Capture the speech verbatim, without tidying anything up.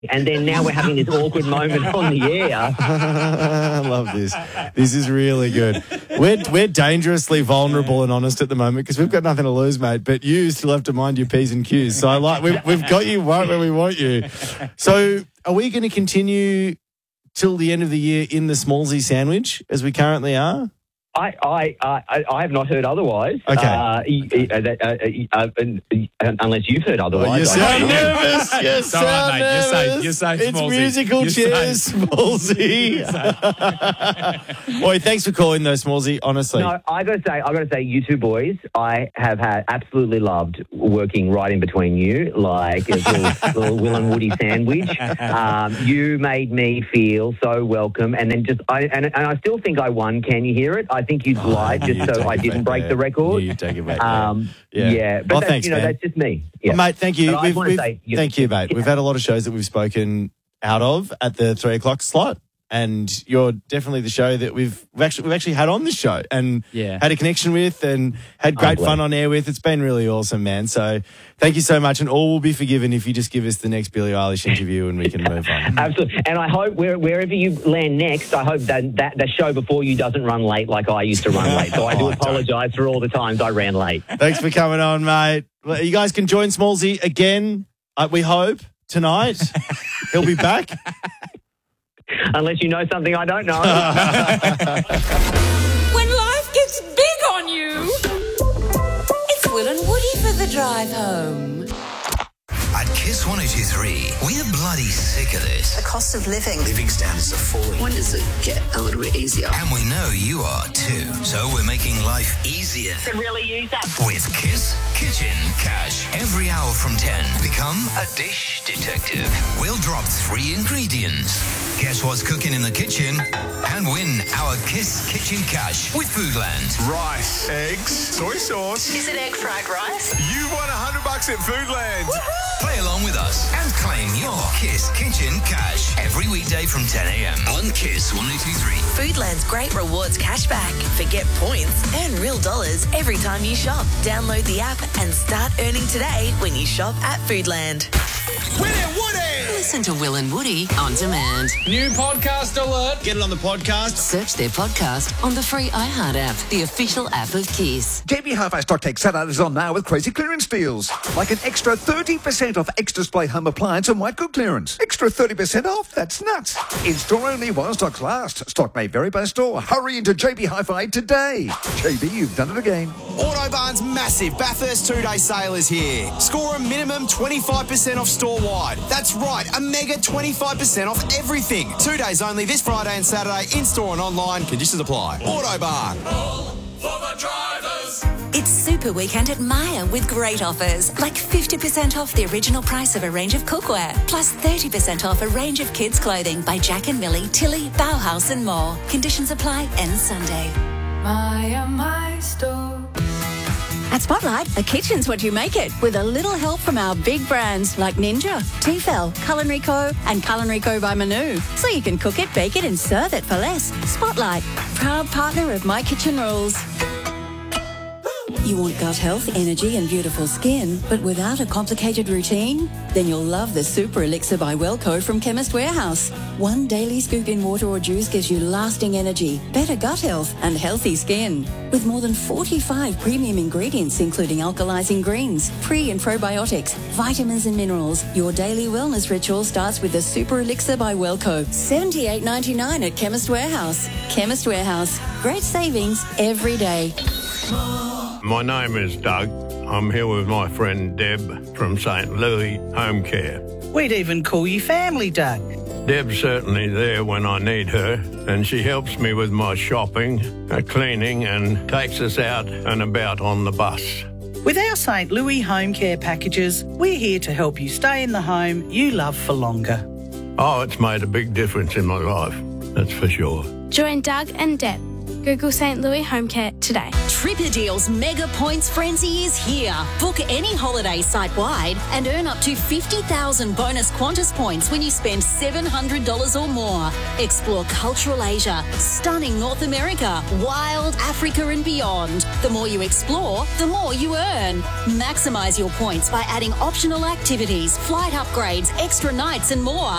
And then now we're having this awkward moment on the air. I love this. This is really good. We're we're dangerously vulnerable and honest at the moment because we've got nothing to lose, mate. But you still have to mind your P's and Q's. So I like we've we've got you right where we want you. So are we going to continue till the end of the year in the Smallsy sandwich as we currently are? I, I, I, I have not heard otherwise. Okay. Uh, uh, uh, uh, uh, unless you've heard otherwise. Oh, you sound nervous. You Don't sound worry, mate. You're nervous. safe. You're safe, It's Smallsy. musical You're chairs, safe. Smallsy. Boy, thanks for calling though, Smallsy. Honestly. No, I got to say, I got to say, you two boys, I have had absolutely loved working right in between you, like a little, little Will and Woody sandwich. Um, you made me feel so welcome, and then just, I and, and I still think I won. Can you hear it? I think you lied just so I didn't break the record. You take it back. Um, Yeah. yeah. but Well, that's, thanks, you know, man. that's just me. Yeah. Well, mate, thank you. But I We've- wanna we've- say, you know, thank you, mate. yeah. We've had a lot of shows that we've spoken out of at the three o'clock slot, and you're definitely the show that we've, we've actually we've actually had on the show and Yeah. had a connection with and had great Oh, fun bless. on air with. It's been really awesome, man. So thank you so much, and all will be forgiven if you just give us the next Billie Eilish interview and we can move on. Absolutely. And I hope where, wherever you land next, I hope that, that the show before you doesn't run late like I used to run late. So I do Oh, don't. apologise for all the times I ran late. Thanks for coming on, mate. Well, you guys can join Smallsy again, uh, we hope, tonight. He'll be back. Unless you know something I don't know. When life gets big on you, it's Will and Woody for the drive home. At Kiss one oh two three, we're bloody sick of this. The cost of living. Living standards are falling. When does it get a little bit easier? And we know you are too. So we're making life easier. To really use that. With Kiss Kitchen Cash. Every hour from ten, become a dish detective. We'll drop three ingredients. Guess what's cooking in the kitchen? And win our Kiss Kitchen Cash with Foodland. Rice, eggs, soy sauce. Is it egg fried rice? You won a hundred bucks at Foodland. Play along with us and claim your Kiss Kitchen Cash every weekday from ten a.m. on Kiss one oh two three. Foodland's great rewards cashback. Forget points, earn real dollars every time you shop. Download the app and start earning today when you shop at Foodland. Will and Woody! Listen to Will and Woody on demand. New podcast alert. Get it on the podcast. Search their podcast on the free iHeart app, the official app of Kiss. J B Hi-Fi Stock Take Saturday is on now with crazy clearance deals. Like an extra thirty percent off Extra Display home appliance and white good clearance. Extra thirty percent off? That's nuts. In store only while stocks last. Stock may vary by store. Hurry into J B Hi-Fi today. J B, you've done it again. Autobarn's massive Bathurst two-day sale is here. Score a minimum twenty-five percent off store-wide. That's right, a mega twenty-five percent off everything. Two days only this Friday and Saturday, in-store and online. Conditions apply. Autobarn. It's Super Weekend at Myer with great offers, like fifty percent off the original price of a range of cookware, plus thirty percent off a range of kids' clothing by Jack and Millie, Tilly, Bauhaus and more. Conditions apply end Sunday. Maya, my store. At Spotlight, a kitchen's what you make it, with a little help from our big brands like Ninja, Tefal, Culinary Co, and Culinary Co by Manu. So you can cook it, bake it, and serve it for less. Spotlight, proud partner of My Kitchen Rules. You want gut health, energy, and beautiful skin, but without a complicated routine? Then you'll love the Super Elixir by Wellco from Chemist Warehouse. One daily scoop in water or juice gives you lasting energy, better gut health, and healthy skin. With more than forty-five premium ingredients, including alkalizing greens, pre- and probiotics, vitamins and minerals, your daily wellness ritual starts with the Super Elixir by Wellco. seventy-eight ninety-nine at Chemist Warehouse. Chemist Warehouse. Great savings every day. My name is Doug. I'm here with my friend Deb from Saint Louis Home Care. We'd even call you family, Doug. Deb's certainly there when I need her, and she helps me with my shopping, uh, cleaning, and takes us out and about on the bus. With our Saint Louis Home Care packages, we're here to help you stay in the home you love for longer. Oh, it's made a big difference in my life, that's for sure. Join Doug and Deb. Google Saint Louis Home Care today. Tripper Deals Mega Points Frenzy is here. Book any holiday site-wide and earn up to fifty thousand bonus Qantas points when you spend seven hundred dollars or more. Explore cultural Asia, stunning North America, wild Africa and beyond. The more you explore, the more you earn. Maximise your points by adding optional activities, flight upgrades, extra nights and more.